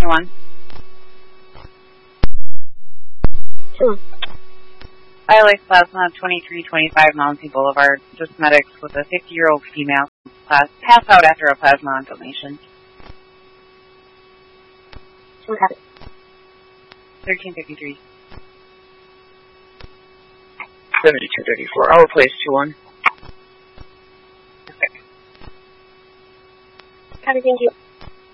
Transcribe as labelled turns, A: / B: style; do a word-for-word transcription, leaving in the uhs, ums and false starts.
A: twenty-one.
B: Hmm.
A: Iolice Plasma, twenty-three twenty-five Mountain Boulevard. Just medics with a fifty-year-old female pass, pass out after a plasma donation.
B: What happened?
A: thirteen fifty-three.
C: seventy-two thirty-four. I'll replace two one.
A: Perfect.
B: Copy, thank you.